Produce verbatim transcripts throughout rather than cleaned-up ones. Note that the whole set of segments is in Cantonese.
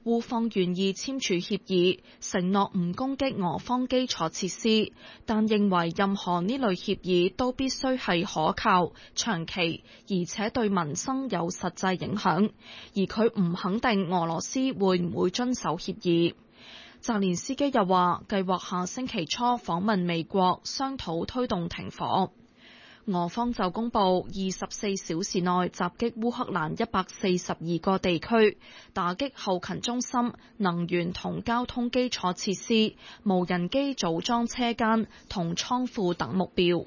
烏方願意簽署協議，承諾唔攻擊俄方基礎設施，但認為任何呢類協議都必須係可靠、長期，而且對民生有實際影響。而佢唔肯定俄羅斯會唔會遵守協議。澤連斯基又話，計劃下星期初訪問美國，商討推動停火。俄方就公布二十四小時內襲擊烏克蘭一百四十二個地區，打擊後勤中心、能源同交通基礎設施、無人機組裝車間同倉庫等目標。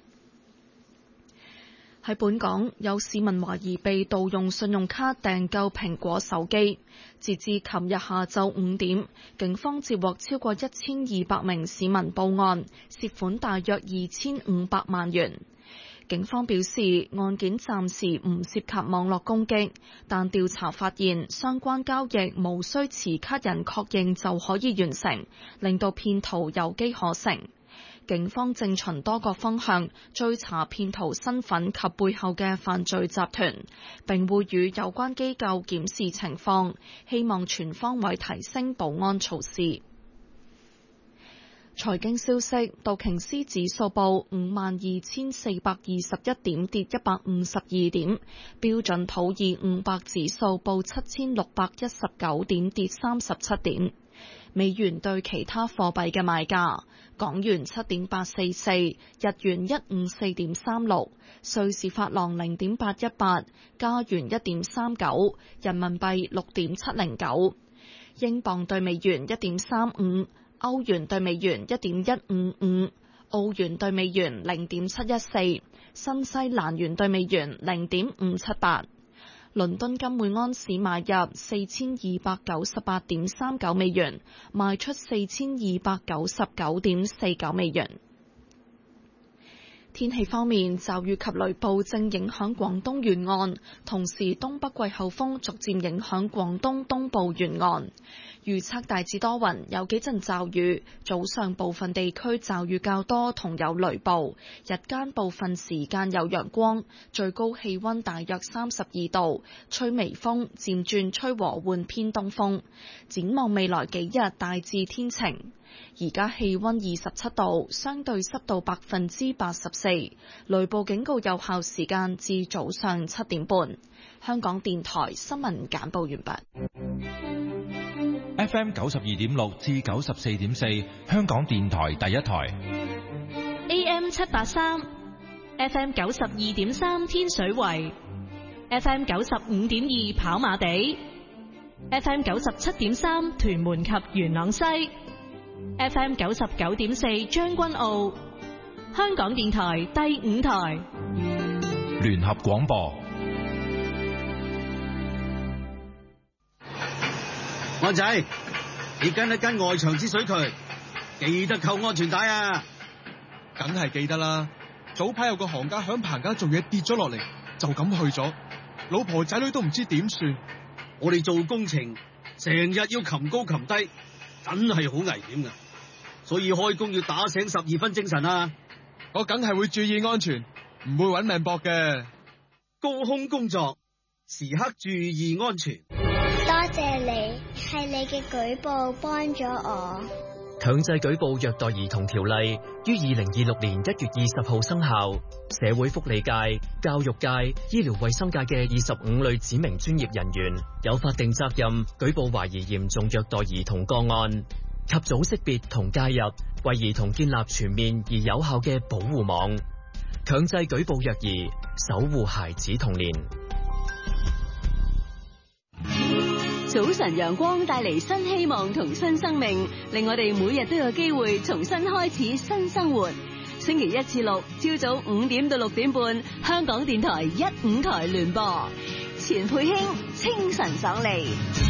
喺本港，有市民懷疑被盜用信用卡訂購蘋果手機。截至琴日下晝五點，警方接獲超過一千二百名市民報案，涉款大約二千五百萬元。警方表示，案件暫時唔涉及網絡攻擊，但調查發現相關交易無需持卡人確認就可以完成，令到騙徒有機可乘。警方正循多個方向追查騙徒身份及背後嘅犯罪集團，並會與有關機構檢視情況，希望全方位提升保安措施。財經消息，道瓊斯指數報五萬二千四百二十一點，跌一百五十二點；標準普爾五百指數報七千六百一十九點，跌三十七點。美元對其他貨幣嘅賣價：港元七點八四四，日元一五四點三六，瑞士法郎零點八一八，加元一點三九，人民幣六點七零九，英鎊對美元一點三五。歐元對美元一點一五五，澳元對美元零點七一四，新西蘭元對美元零點五七八。倫敦金每安士買入四千二百九十八點三九美元，賣出四千二百九十九點四九美元。天氣方面，驟雨及雷暴正影響廣東沿岸，同時東北季候風逐漸影響廣東東部沿岸。預測大致多雲，有幾陣驟雨，早上部分地區驟雨較多，同有雷暴。日間部分時間有陽光，最高氣溫大約三十二度，吹微風，漸轉吹和緩偏東風。展望未來幾日大致天晴。而家氣溫二十七度，相對濕度百分之八十四，雷暴警告有效時間至早上七點半。香港電台新聞簡報完畢。 F M 九十二點六至九十四點四，香港電台第一台。 A M 七八三，F M 九十二點三天水圍，F M 九十五點二跑馬地，F M 九十七點三屯門及元朗西，F M 九十九點四將軍澳，香港電台第五台聯合廣播。 安仔，你跟一跟外牆之水渠，記得扣安全帶啊！ 梗係記得啦。早排有個行家響棚架做嘢跌咗落嚟，就咁去咗，老婆仔女都唔知點算。 我哋做工程成日要擒高擒低，真係好危險噶，所以開工要打醒十二分精神啊！ 我梗係會注意安全，唔會搵命搏嘅。 高空工作，時刻注意安全。 多謝你，係你嘅舉報幫咗我。 強制舉報虐待兒童條例於二零二六年一月二十號生效，社會福利界、教育界、醫療衛生界嘅二十五類指明專業人員有法定責任舉報懷疑嚴重虐待兒童個案，及早識別同介入，為兒童建立全面而有效嘅保護網，強制舉報虐兒，守護孩子童年。 早晨陽光帶嚟新希望同新生命，令我哋每日都有機會重新開始新生活。星期一至六朝早五點到六點半，香港電台一五台聯播，錢佩卿清晨爽利。